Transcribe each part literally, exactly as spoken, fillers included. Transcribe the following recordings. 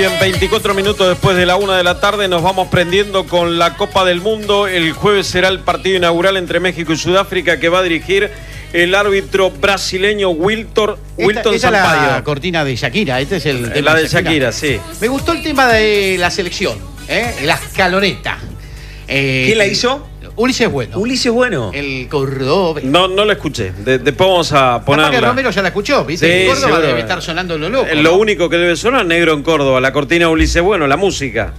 Bien, veinticuatro minutos después de la una de la tarde nos vamos prendiendo con la Copa del Mundo. El jueves será el partido inaugural entre México y Sudáfrica que va a dirigir el árbitro brasileño Wilton, Wilton esta, esta Sampaio. Es la cortina de Shakira, este es el tema La de Shakira. Shakira, sí. Me gustó el tema de la selección, ¿eh? La escaloneta. Eh, ¿Quién la hizo? Ulises Bueno. Ulises Bueno. El cordobés. No, no la escuché. De, después vamos a ponerla. Capaz que Romero ya la escuchó, ¿viste? Sí, En Córdoba seguro. debe estar sonando lo loco. Eh, ¿no? Lo único que debe sonar Negro en Córdoba, la cortina de Ulises Bueno, la música.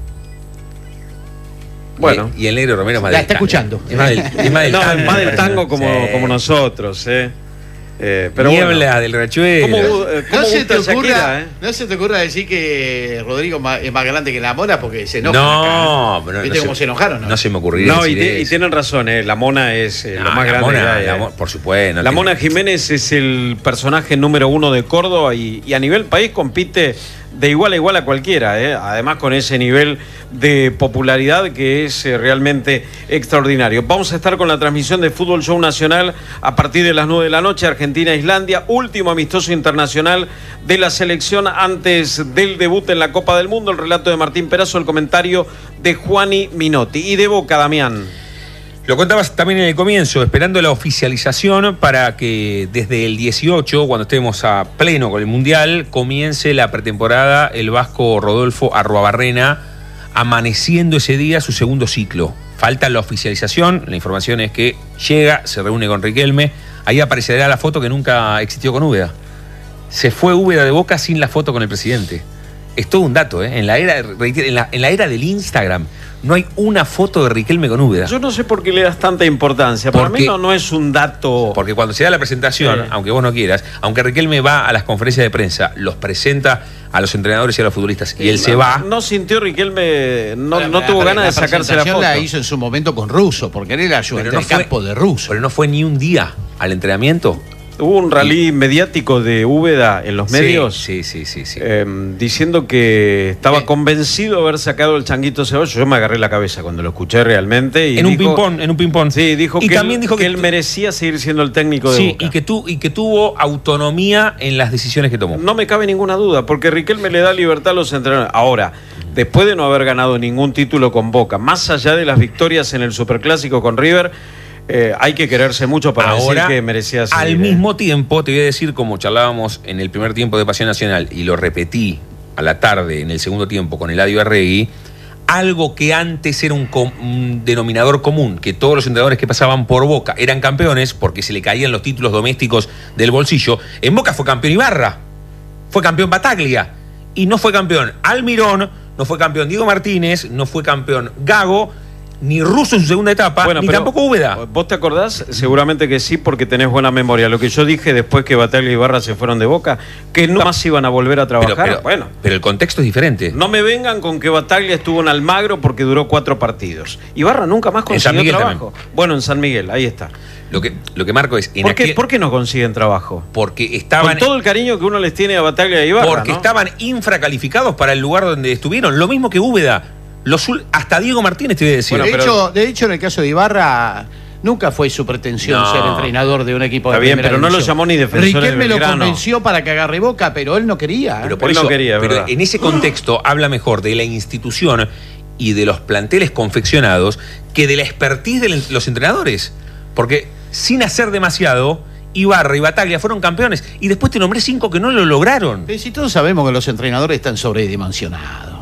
Bueno. Y, y el negro Romero es más La del está tango. escuchando. Es más del, es más del No, tango. más del tango como, Sí. como nosotros, ¿eh? Eh, pero Niebla bueno. del Rachuelo. ¿Cómo, eh, cómo No se, te gusta ocurra, Shakira, eh? no se te ocurra decir que Rodrigo ma- es más grande que la Mona porque se enoja. No, acá. pero no ¿Viste se- cómo se enojaron? No, No se me ocurriría No, y, decir te- y eso. tienen razón, ¿eh? La Mona es eh, No, lo más la grande Mona, que hay, la eh. Mo- por supuesto. no La tiene- Mona Jiménez es el personaje número uno de Córdoba y, y a nivel país compite de igual a igual a cualquiera, ¿eh? Además con ese nivel de popularidad que es eh, realmente extraordinario. Vamos a estar con la transmisión de Fútbol Show Nacional a partir de las nueve de la noche, Argentina-Islandia, último amistoso internacional de la selección antes del debut en la Copa del Mundo. El relato de Martín Perazo, el comentario de Juani Minotti. Y de Boca, Damián. Lo contabas también en el comienzo, esperando la oficialización para que desde el dieciocho, cuando estemos a pleno con el Mundial, comience la pretemporada el vasco Rodolfo Arruabarrena, amaneciendo ese día su segundo ciclo. Falta la oficialización, la información es que llega, se reúne con Riquelme, ahí aparecerá la foto que nunca existió con Úbeda. Se fue Úbeda de Boca sin la foto con el presidente. Es todo un dato, ¿eh? En la era, en la, en la era del Instagram no hay una foto de Riquelme con Úbeda. Yo no sé por qué le das tanta importancia. Para Porque- mí no, no es un dato. Porque cuando se da la presentación, Sí. aunque vos no quieras, aunque Riquelme va a las conferencias de prensa, los presenta a los entrenadores y a los futbolistas, y él se va. No sintió Riquelme, no, Ahora, no la- tuvo la- ganas de sacarse la presentación foto. la hizo en su momento con Russo, porque él era ayudante Pero no de fue- campo de Russo. Pero no fue ni un día al entrenamiento. Hubo un rally mediático de Úbeda en los medios. Sí, sí, sí, sí. sí. eh, diciendo que estaba Sí. convencido de haber sacado el changuito cebollo. Yo me agarré la cabeza cuando lo escuché realmente. Y en un dijo- ping-pong, en un ping-pong. Sí, dijo, y que, también él, dijo que que él tu- merecía seguir siendo el técnico de Sí, Boca. y que, tu, y que tuvo autonomía en las decisiones que tomó. No me cabe ninguna duda, porque Riquelme le da libertad a los entrenadores. Ahora, después de no haber ganado ningún título con Boca, más allá de las victorias en el Superclásico con River, eh, hay que quererse mucho para Ahora, decir que merecía seguir. al eh. mismo tiempo, te voy a decir, como charlábamos en el primer tiempo de Pasión Nacional, y lo repetí a la tarde en el segundo tiempo con Eladio Arregui, algo que antes era un, com- un denominador común, que todos los entrenadores que pasaban por Boca eran campeones porque se le caían los títulos domésticos del bolsillo. En Boca fue campeón Ibarra, fue campeón Bataglia, y no fue campeón Almirón, no fue campeón Diego Martínez, no fue campeón Gago, ni Russo en su segunda etapa, Bueno, ni pero, tampoco Úbeda. ¿Vos te acordás? Seguramente que sí, porque tenés buena memoria. Lo que yo dije después que Bataglia y Ibarra se fueron de Boca, que no más iban a volver a trabajar. Pero, pero- bueno, pero el contexto es diferente. no me vengan con que Bataglia estuvo en Almagro porque duró cuatro partidos. Ibarra nunca más En San consiguió Miguel trabajo. Bueno, en San Miguel, ahí está. Lo que, lo que marco es... En ¿Por qué, aquel- ¿Por qué no consiguen trabajo? Porque estaban, Con todo el cariño que uno les tiene a Bataglia y Ibarra, porque ¿no? estaban infracalificados para el lugar donde estuvieron. Lo mismo que Úbeda. Los, ul- hasta Diego Martínez te voy a decir. Bueno, de, pero- hecho, de hecho, en el caso de Ibarra, nunca fue su pretensión No. ser entrenador de un equipo de Está bien, primera pero no lo división. llamó ni defensor de Riquelme lo Belgrano. convenció para que agarre Boca, pero él no quería. ¿eh? pero por Él eso, no quería, pero ¿verdad? en ese contexto habla mejor de la institución y de los planteles confeccionados que de la expertise de la- los entrenadores. Porque sin hacer demasiado, Ibarra y Bataglia fueron campeones. Y después te nombré cinco que no lo lograron. Pero si todos sabemos que los entrenadores están sobredimensionados.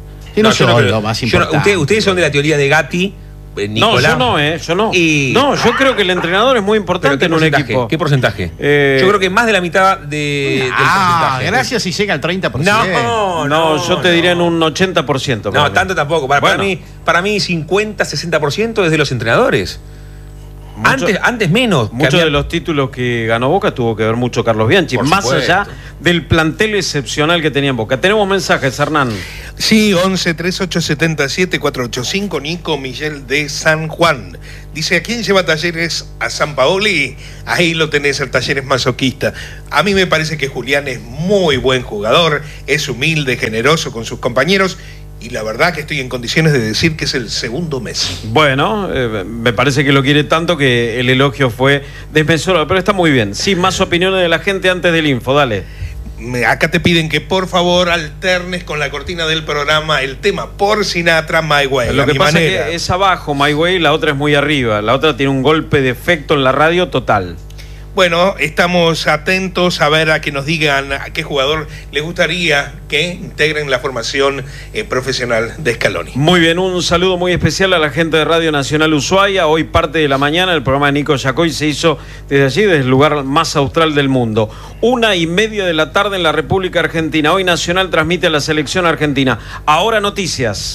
Y no, yo son creo- lo más yo no- importante. ustedes, ustedes son de la teoría de Gatti, eh, No, Nicolás. yo no, ¿eh? Yo no. Y- No, yo creo que el entrenador es muy ¿Pero importante qué en un porcentaje? equipo. ¿Qué porcentaje? Eh, Yo creo que más de la mitad de, del Ah, porcentaje. gracias si llega al treinta por ciento. No, No, yo te no. diría en un ochenta por ciento. para No, mí. tanto tampoco. Para, para Bueno. mí, para mí cincuenta, sesenta por ciento es de los entrenadores. Mucho- antes, antes menos. que Muchos había- de los títulos que ganó Boca tuvo que ver mucho Carlos Bianchi, Por más supuesto. allá del plantel excepcional que tenía en Boca. Tenemos mensajes, Hernán. Sí, once treinta y ocho setenta y siete cuatrocientos ochenta y cinco, Nico Miguel de San Juan. Dice, ¿a quién lleva Talleres? A San Paoli. Ahí lo tenés, el Talleres masoquista. A mí me parece que Julián es muy buen jugador, es humilde, generoso con sus compañeros, y la verdad que estoy en condiciones de decir que es el segundo Messi. Bueno, eh, me parece que lo quiere tanto que el elogio fue desmesurado, pero está muy bien. Sí, más opiniones de la gente antes del info, dale. acá te piden que por favor alternes con la cortina del programa el tema por Sinatra, My Way. Lo que mi pasa manera. es que es abajo My Way, la otra es muy arriba. La otra tiene un golpe de efecto en la radio total. Bueno, estamos atentos a ver a que nos digan a qué jugador les gustaría que integren la formación eh, profesional de Scaloni. Muy bien, un saludo muy especial a la gente de Radio Nacional Ushuaia. Hoy parte de la mañana el programa de Nico Yacoy se hizo desde allí, desde el lugar más austral del mundo. Una y media de la tarde en la República Argentina. Hoy Nacional transmite a la selección argentina. Ahora noticias.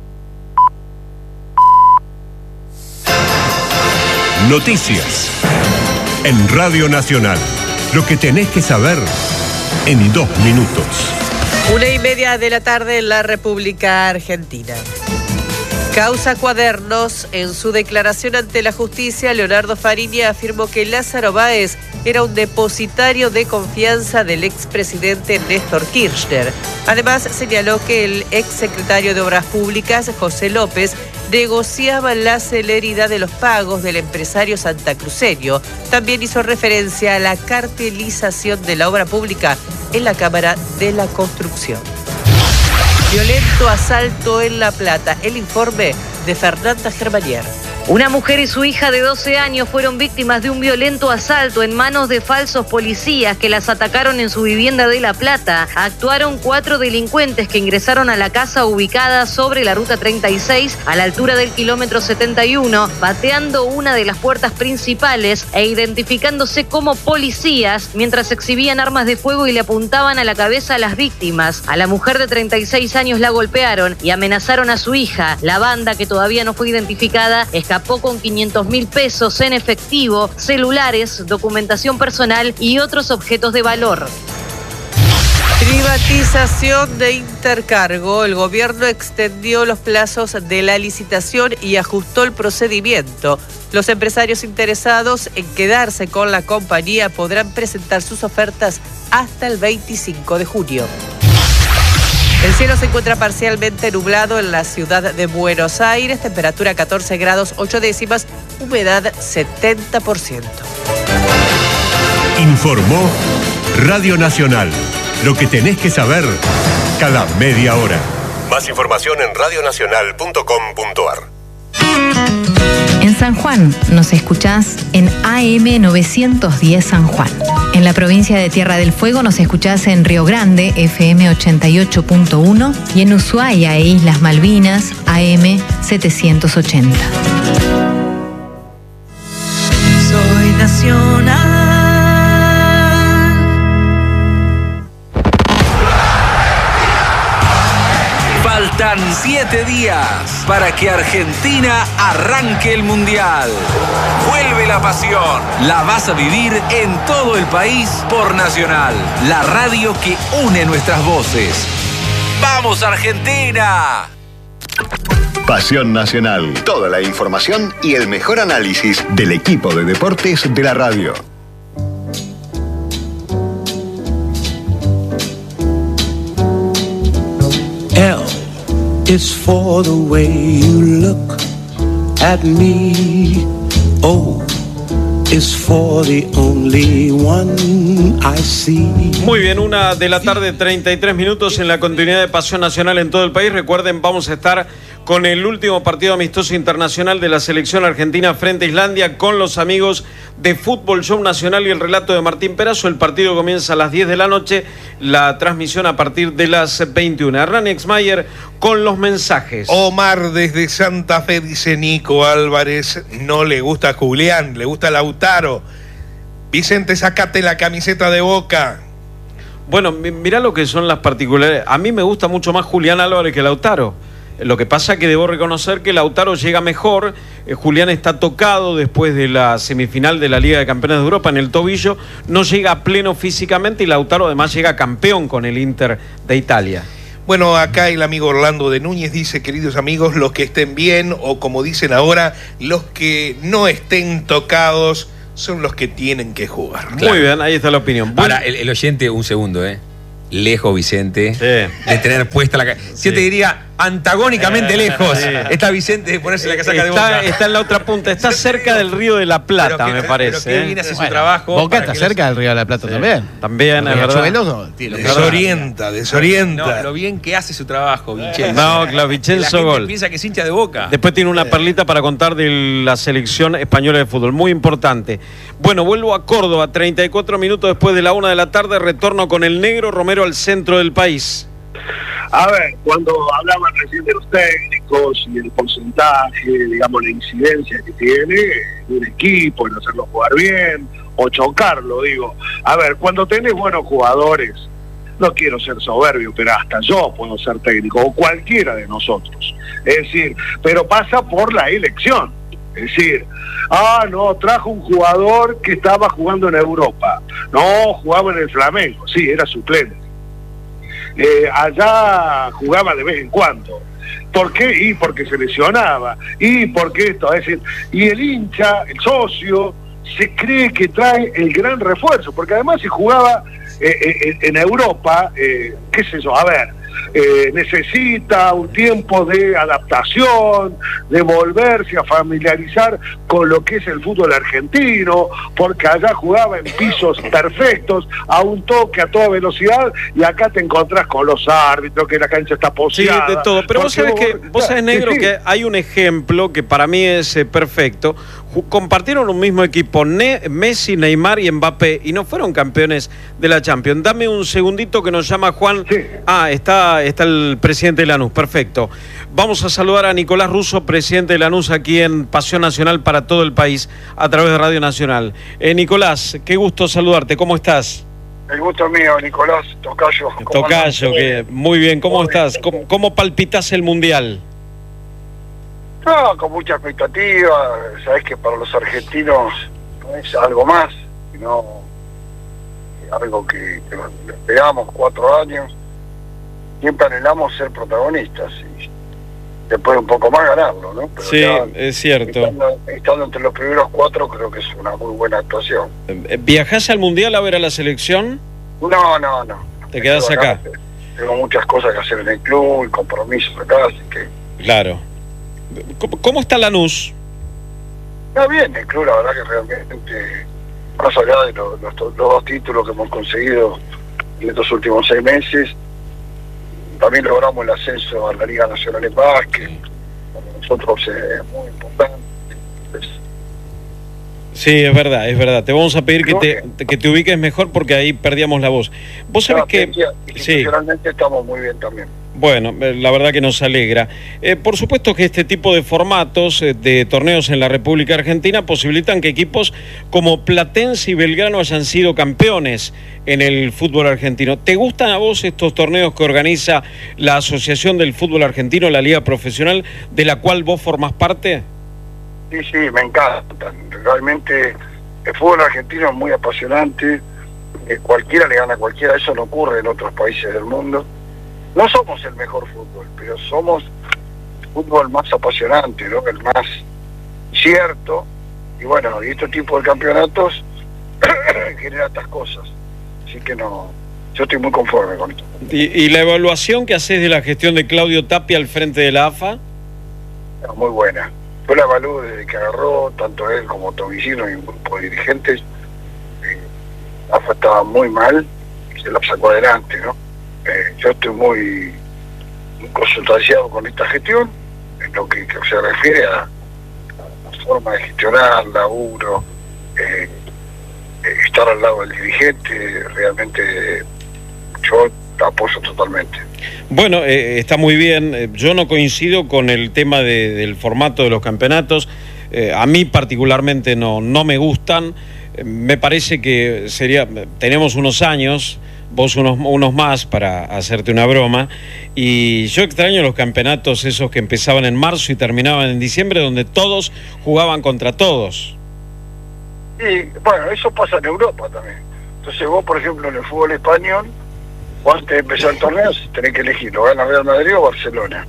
Noticias. En Radio Nacional, lo que tenés que saber en dos minutos. Una y media de la tarde en la República Argentina. Causa Cuadernos. En su declaración ante la justicia, Leonardo Fariña afirmó que Lázaro Báez era un depositario de confianza del expresidente Néstor Kirchner. Además, señaló que el exsecretario de Obras Públicas, José López, negociaba la celeridad de los pagos del empresario santacruceño. También hizo referencia a la cartelización de la obra pública en la Cámara de la Construcción. Violento asalto en La Plata. El informe de Fernanda Germanier. Una mujer y su hija de doce años fueron víctimas de un violento asalto en manos de falsos policías que las atacaron en su vivienda de La Plata. Actuaron cuatro delincuentes que ingresaron a la casa ubicada sobre la ruta treinta y seis a la altura del kilómetro setenta y uno, pateando una de las puertas principales e identificándose como policías mientras exhibían armas de fuego y le apuntaban a la cabeza a las víctimas. A la mujer de treinta y seis años la golpearon y amenazaron a su hija. La banda, que todavía no fue identificada, escapó con quinientos mil pesos en efectivo, celulares, documentación personal y otros objetos de valor. Privatización de Intercargo. El gobierno extendió los plazos de la licitación y ajustó el procedimiento. Los empresarios interesados en quedarse con la compañía podrán presentar sus ofertas hasta el veinticinco de junio. El cielo se encuentra parcialmente nublado en la ciudad de Buenos Aires, temperatura catorce grados ocho décimas, humedad setenta por ciento. Informó Radio Nacional. Lo que tenés que saber cada media hora. Más información en radionacional punto com punto a r. En San Juan nos escuchás en A M novecientos diez San Juan. En la provincia de Tierra del Fuego nos escuchás en Río Grande, F M ochenta y ocho punto uno, y en Ushuaia e Islas Malvinas, A M setecientos ochenta. Soy nacional. Faltan siete días para que Argentina arranque el Mundial. Vuelve la pasión. La vas a vivir en todo el país por Nacional, la radio que une nuestras voces. ¡Vamos, Argentina! Pasión Nacional. Toda la información y el mejor análisis del equipo de deportes de la radio. L is for the way you look at me. O is for the only one I see. Muy bien, una de la tarde, treinta y tres minutos en la continuidad de Pasión Nacional en todo el país. Recuerden, vamos a estar con el último partido amistoso internacional de la selección argentina frente a Islandia con los amigos de Fútbol Show Nacional y el relato de Martín Perazo. El partido comienza a las diez de la noche, la transmisión a partir de las veintiuna. Hernán Exmayer con los mensajes. Omar desde Santa Fe dice: Nico Álvarez no le gusta a Julián, le gusta a Lautaro. Vicente, sacate la camiseta de Boca. Bueno, mirá lo que son las particularidades. A mí me gusta mucho más Julián Álvarez que Lautaro. Lo que pasa es que debo reconocer que Lautaro llega mejor. eh, Julián está tocado después de la semifinal de la Liga de Campeones de Europa en el tobillo, no llega a pleno físicamente y Lautaro además llega campeón con el Inter de Italia. Bueno, acá el amigo Orlando de Núñez dice: queridos amigos, los que estén bien, o como dicen ahora, los que no estén tocados son los que tienen que jugar. Claro. Muy bien, ahí está la opinión. Ahora, el, el oyente, un segundo, ¿eh? Lejos, Vicente, sí, de tener puesta la... Sí. Yo te diría, antagónicamente Eh, lejos. sí. Está Vicente de ponerse la casaca de Está, Boca. está en la otra punta, está cerca del Río de la Plata, Pero que- me pero parece. que ¿eh? viene a hacer su Bueno, trabajo. Boca para está que cerca del Río de la Plata también. También, es verdad. Riachuelo, tiene- Desorienta, desorienta. No, lo bien que hace su trabajo, Vincenzo. No, claro, Vincenzo La gente Gol. piensa que es hincha de Boca. Después tiene una perlita para contar de la selección española de fútbol, muy importante. Bueno, vuelvo a Córdoba, treinta y cuatro minutos después de la una de la tarde, retorno con el Negro Romero al centro del país. A ver, cuando hablaban recién de los técnicos y el porcentaje, digamos, la incidencia que tiene de un equipo en hacerlo jugar bien o chocarlo, digo. A ver, cuando tenés buenos jugadores, no quiero ser soberbio, pero hasta yo puedo ser técnico, o cualquiera de nosotros. Es decir, pero pasa por la elección. Es decir, ah, no, trajo un jugador que estaba jugando en Europa. No, jugaba en el Flamengo. Sí, era suplente. Eh, allá jugaba de vez en cuando. ¿Por qué? Y porque se lesionaba. Y porque esto, es decir, y el hincha, el socio, se cree que trae el gran refuerzo, porque además si jugaba eh, eh, en Europa, eh, qué sé yo, a ver, eh, necesita un tiempo de adaptación, de volverse a familiarizar con lo que es el fútbol argentino, porque allá jugaba en pisos perfectos, a un toque, a toda velocidad, y acá te encontrás con los árbitros, que la cancha está Sí, poseada. de todo. Pero vos sabés que, vos sabés, Negro, sí, sí. que hay un ejemplo que para mí es eh, perfecto. Ju- Compartieron un mismo equipo, Ne- Messi, Neymar y Mbappé, y no fueron campeones de la Champions. Dame un segundito que nos llama Juan. Sí. Ah, está, está el presidente de Lanús, perfecto. Vamos a saludar a Nicolás Russo, presidente de Lanús, aquí en Pasión Nacional para todo el país, a través de Radio Nacional. Eh, Nicolás, qué gusto saludarte, ¿cómo estás? El gusto es mío, Nicolás Tocayo. ¿Cómo Tocayo, andan? que muy bien, ¿cómo Muy estás? bien. ¿Cómo, cómo palpitas el Mundial? No, con mucha expectativa. Sabés que para los argentinos no es algo más, sino algo que, que lo esperamos cuatro años. Siempre anhelamos ser protagonistas y después un poco más ganarlo, ¿no? Pero Sí, ya, es cierto. Estando, estando entre los primeros cuatro creo que es una muy buena actuación. Eh, ¿Viajás al Mundial a ver a la selección? No, no, no. ¿Te quedás Tengo acá? Tengo muchas cosas que hacer en el club y compromisos acá, así que... Claro. ¿Cómo, cómo está Lanús? Está bien, el club la verdad que realmente, más allá de los, los, los dos títulos que hemos conseguido en estos últimos seis meses, también logramos el ascenso a la Liga Nacional de Básquet, para nosotros es muy importante. Entonces, Sí, es verdad, es verdad. Te vamos a pedir que te, que te ubiques mejor porque ahí perdíamos la voz. Vos sabés no, que... decía, Sí, institucionalmente estamos muy bien también. bueno, eh, la verdad que nos alegra. Eh, por supuesto que este tipo de formatos eh, de torneos en la República Argentina posibilitan que equipos como Platense y Belgrano hayan sido campeones en el fútbol argentino. ¿Te gustan a vos estos torneos que organiza la Asociación del Fútbol Argentino, la Liga Profesional, de la cual vos formás parte? Sí, sí, me encantan. Realmente el fútbol argentino es muy apasionante. Eh, cualquiera le gana a cualquiera. Eso no ocurre en otros países del mundo. No somos el mejor fútbol, pero somos el fútbol más apasionante, ¿no? El más cierto. Y bueno, y este tipo de campeonatos genera estas cosas. Así que no, yo estoy muy conforme con esto. ¿Y, y la evaluación que haces de la gestión de Claudio Tapia al frente de la A F A? Es muy buena. Yo la evalúo desde que agarró, tanto él como Tomicino y un grupo de dirigentes. Eh, la A F A estaba muy mal, se la sacó adelante, ¿no? Eh, yo estoy muy, muy consultanciado con esta gestión, en lo que, que se refiere a, a la forma de gestionar, laburo, eh, eh, estar al lado del dirigente, realmente yo la apoyo totalmente. Bueno, eh, está muy bien. Eh, Yo no coincido con el tema de, del formato de los campeonatos. Eh, a mí particularmente no, no me gustan. Eh, me parece que sería... Tenemos unos años, vos unos, unos más para hacerte una broma, y yo extraño los campeonatos esos que empezaban en marzo y terminaban en diciembre, donde todos jugaban contra todos. Y bueno, eso pasa en Europa también. Entonces vos, por ejemplo, en el fútbol español, vos antes de empezar el torneo tenés que elegir, o gana Real Madrid o Barcelona.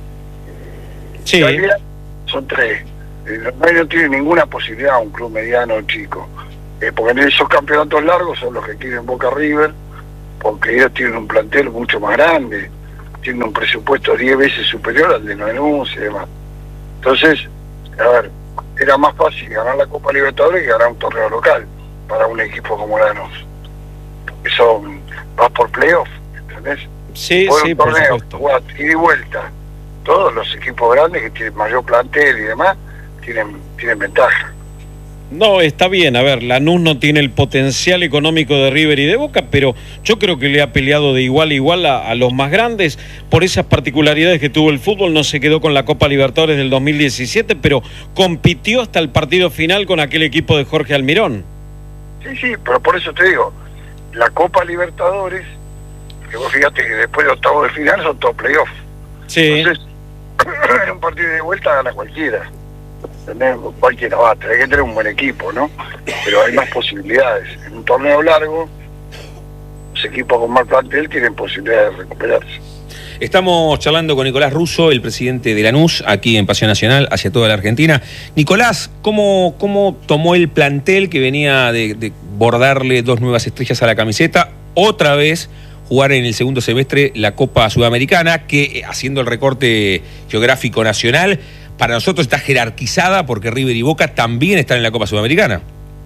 Sí. Italia son tres. Eh, no, no tiene ninguna posibilidad un club mediano o chico. Eh, porque en esos campeonatos largos son los que quieren Boca River, porque ellos tienen un plantel mucho más grande, tiene un presupuesto diez veces superior al de Lanús y demás. Entonces, a ver, era más fácil ganar la Copa Libertadores que ganar un torneo local para un equipo como Lanús. Porque son, vas por playoff, ¿entendés? Sí, por sí, un por torneo, supuesto. jugás ida y vuelta. Todos los equipos grandes que tienen mayor plantel y demás tienen, tienen ventaja. No, está bien, a ver, Lanús no tiene el potencial económico de River y de Boca, pero yo creo que le ha peleado de igual a igual a, a los más grandes por esas particularidades que tuvo el fútbol. No se quedó con la Copa Libertadores del dos mil diecisiete, pero compitió hasta el partido final con aquel equipo de Jorge Almirón. Sí, sí, pero por eso te digo, la Copa Libertadores, que vos fíjate que después de octavos de final son todos playoffs. Sí. Entonces, en un partido de vuelta gana cualquiera. ¿Entendés? Cualquiera va, hay que tener un buen equipo, ¿no? Pero hay más posibilidades. En un torneo largo, los equipos con más plantel tienen posibilidades de recuperarse. Estamos charlando con Nicolás Russo, el presidente de Lanús, aquí en Pasión Nacional, hacia toda la Argentina. Nicolás, ¿cómo, cómo tomó el plantel que venía de, de bordarle dos nuevas estrellas a la camiseta? Otra vez jugar en el segundo semestre la Copa Sudamericana, que haciendo el recorte geográfico nacional, para nosotros está jerarquizada porque River y Boca también están en la Copa Sudamericana.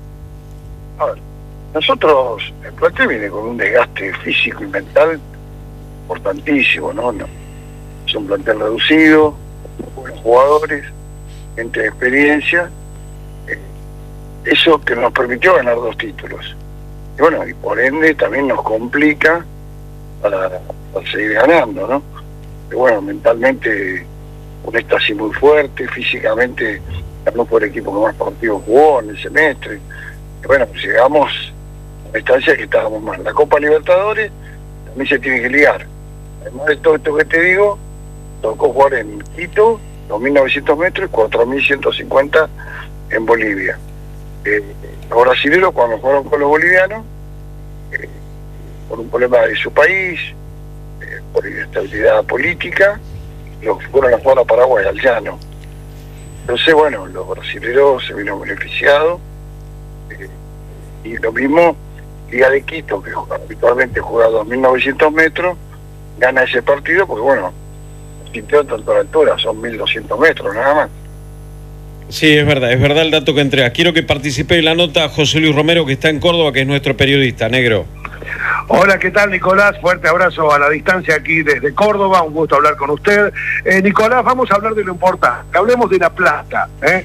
A ver, nosotros, el plantel viene con un desgaste físico y mental importantísimo, ¿no? no es un plantel reducido, buenos jugadores, gente de experiencia, eh, eso que nos permitió ganar dos títulos. Y bueno, y por ende también nos complica para, para seguir ganando, ¿no? Pero bueno, mentalmente un éxtasis muy fuerte, físicamente ganó por el equipo que más partidos jugó en el semestre. Y bueno, pues llegamos a una instancia que estábamos mal. La Copa Libertadores también se tiene que ligar. Además de todo esto que te digo, tocó jugar en Quito, dos mil novecientos metros y cuatro mil ciento cincuenta en Bolivia. Eh, los brasileños, cuando jugaron con los bolivianos, eh, por un problema de su país, eh, por inestabilidad política, los fueron a jugar a Paraguay, al llano. Entonces, bueno, los brasileños se vieron beneficiados. Eh, y lo mismo, Liga de Quito, que habitualmente juega dos mil novecientos metros, gana ese partido porque, bueno, sintió tanto la altura, son mil doscientos metros nada más. Sí, es verdad, es verdad el dato que entregas. Quiero que participe en la nota José Luis Romero, que está en Córdoba, que es nuestro periodista, negro. Hola, ¿qué tal, Nicolás? Fuerte abrazo a la distancia aquí desde Córdoba, un gusto hablar con usted. Eh, Nicolás, vamos a hablar de lo importante, hablemos de La Plata. ¿eh?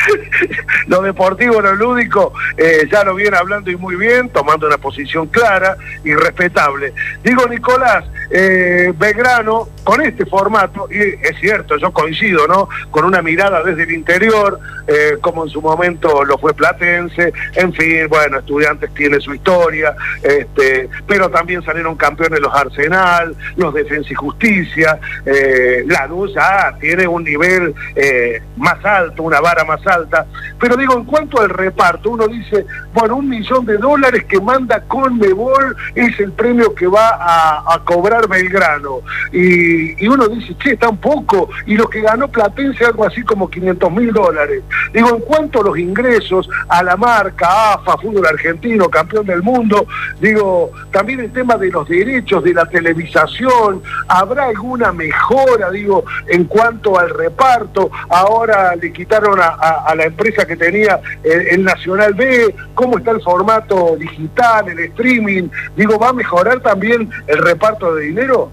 Lo deportivo, lo lúdico, eh, ya lo viene hablando y muy bien, tomando una posición clara y respetable. Digo, Nicolás, eh, Belgrano, con este formato, y es cierto, yo coincido, ¿no? Con una mirada desde el interior, eh, como en su momento lo fue Platense, en fin, bueno, Estudiantes tiene su historia, este, pero también salieron campeones los Arsenal, los Defensa y Justicia, eh, Lanús ya tiene un nivel eh, más alto, una vara más alta, pero digo, en cuanto al reparto, uno dice, bueno, un millón de dólares que manda Conmebol es el premio que va a, a cobrar Belgrano, y, y uno dice, che, está un poco, y lo que ganó Platense algo así como quinientos mil dólares. Digo, en cuanto a los ingresos, a la marca, A F A, Fútbol Argentino, campeón del mundo, digo, también el tema de los derechos, de la televisación, ¿habrá alguna mejora, digo, en cuanto al reparto? Ahora le quitaron a, a, a la empresa que tenía el, el Nacional B, ¿cómo está el formato digital, el streaming? Digo, ¿va a mejorar también el reparto de dinero?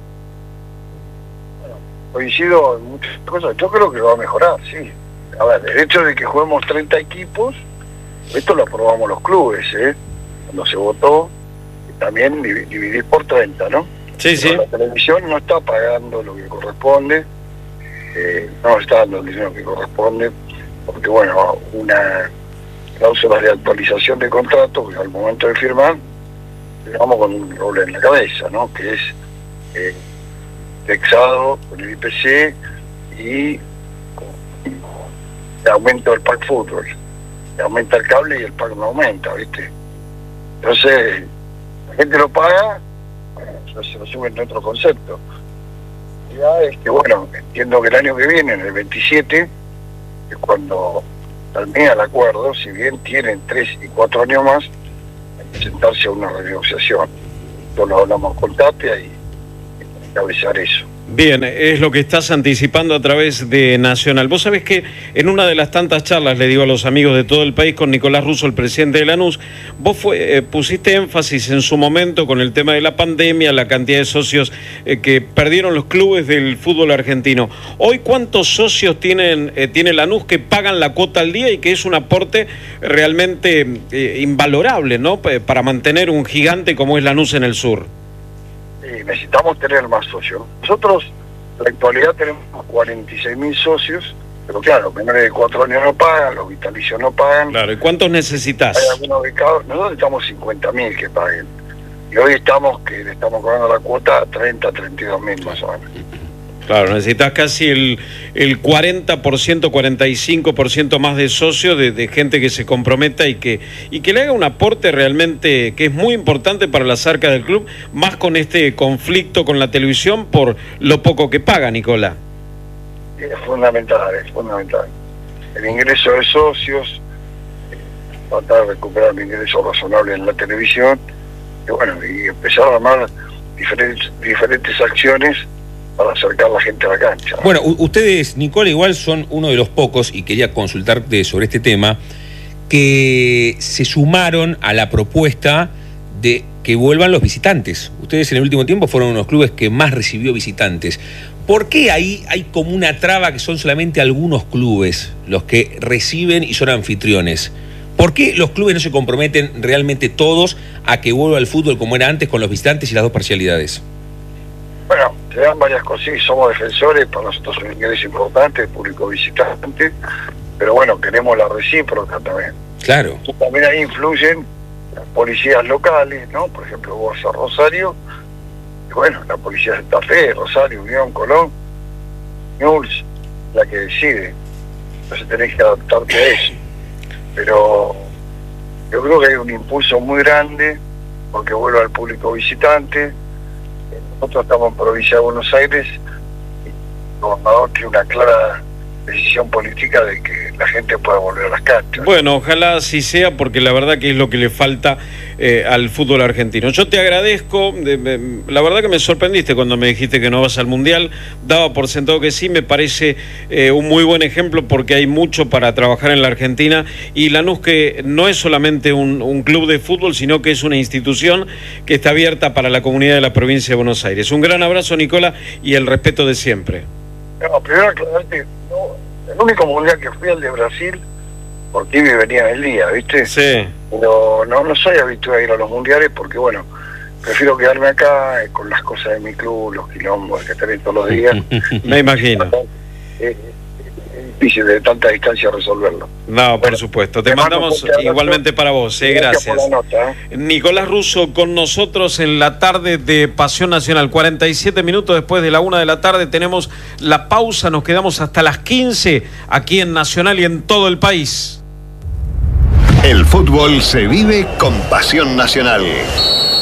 Coincido en muchas cosas, yo creo que va a mejorar, sí. A ver, el hecho de que juguemos treinta equipos, esto lo aprobamos los clubes, ¿eh? Cuando se votó, también dividir por treinta, ¿no? Sí, sí. Pero la televisión no está pagando lo que corresponde, eh, no está dando el dinero que corresponde, porque, bueno, una cláusula de actualización de contrato, que al momento de firmar, vamos con un roble en la cabeza, ¿no? Que es eh, indexado con el I P C y con aumento del pack fútbol. Aumenta el cable y el pack no aumenta, ¿viste? Entonces, la gente lo paga, bueno, se lo suben en otro concepto. Ya es que, bueno, entiendo que el año que viene, en el veintisiete, es cuando termina el acuerdo, si bien tienen tres y cuatro años más, hay que sentarse a una renegociación. Nosotros lo hablamos con Tapia y encabezar eso. Bien, es lo que estás anticipando a través de Nacional. Vos sabés que en una de las tantas charlas, le digo a los amigos de todo el país, con Nicolás Russo, el presidente de Lanús, vos fue, eh, pusiste énfasis en su momento con el tema de la pandemia, la cantidad de socios eh, que perdieron los clubes del fútbol argentino. Hoy, ¿cuántos socios tienen eh, tiene Lanús que pagan la cuota al día y que es un aporte realmente eh, invalorable, ¿no? Para mantener un gigante como es Lanús en el sur. Sí, necesitamos tener más socios. Nosotros en la actualidad tenemos cuarenta y seis mil socios, pero claro, menores de cuatro años no pagan, los vitalicios no pagan. Claro, ¿y cuántos necesitas? Hay algunos becados, nosotros necesitamos cincuenta mil que paguen. Y hoy estamos, que le estamos cobrando la cuota a treinta, treinta y dos mil más o menos. Claro, necesitas casi el, el cuarenta por ciento, cuarenta y cinco por ciento más de socios, de, de gente que se comprometa y que, y que le haga un aporte realmente que es muy importante para las arcas del club, más con este conflicto con la televisión por lo poco que paga, Nicolás. Es fundamental, es fundamental. El ingreso de socios, eh, tratar de recuperar un ingreso razonable en la televisión, y bueno, y empezar a armar diferentes, diferentes acciones para acercar a la gente a la cancha. Bueno, ustedes, Nicola, igual son uno de los pocos, y quería consultarte sobre este tema, que se sumaron a la propuesta de que vuelvan los visitantes. Ustedes en el último tiempo fueron uno de los clubes que más recibió visitantes. ¿Por qué ahí hay como una traba que son solamente algunos clubes los que reciben y son anfitriones? ¿Por qué los clubes no se comprometen realmente todos a que vuelva el fútbol como era antes con los visitantes y las dos parcialidades? Bueno, te dan varias cosas, somos defensores, para nosotros es un ingreso importante, el público visitante, pero bueno, queremos la recíproca también. Claro. Y también ahí influyen las policías locales, ¿no? Por ejemplo, vos a Rosario, y bueno, la policía de Santa Fe, Rosario, Unión, Colón, Newell's, la que decide. Entonces tenés que adaptarte a eso. Pero yo creo que hay un impulso muy grande porque vuelve al público visitante. Nosotros estamos en provincia de Buenos Aires y el gobernador tiene una clara decisión política de que la gente pueda volver a las canchas. Bueno, ojalá así sea, porque la verdad que es lo que le falta eh, al fútbol argentino. Yo te agradezco, de, de, la verdad que me sorprendiste cuando me dijiste que no vas al Mundial, daba por sentado que sí, me parece eh, un muy buen ejemplo porque hay mucho para trabajar en la Argentina y Lanús que no es solamente un, un club de fútbol, sino que es una institución que está abierta para la comunidad de la provincia de Buenos Aires. Un gran abrazo, Nicola, y el respeto de siempre. No, primero aclararte, no, el único mundial que fui al de Brasil, por ti me venía en el día, ¿viste? Sí. Pero no, no soy habituado a ir a los mundiales porque, bueno, prefiero quedarme acá eh, con las cosas de mi club, los quilombos que tenés todos los días. Me imagino. Es, es difícil de tanta distancia resolverlo. No, por bueno, supuesto. Te, te mandamos igualmente para vos, eh, gracias. gracias. Por la nota, ¿eh? Nicolás Russo con nosotros en la tarde de Pasión Nacional. cuarenta y siete minutos después de la una de la tarde tenemos la pausa. Nos quedamos hasta las quince aquí en Nacional y en todo el país. El fútbol se vive con Pasión Nacional.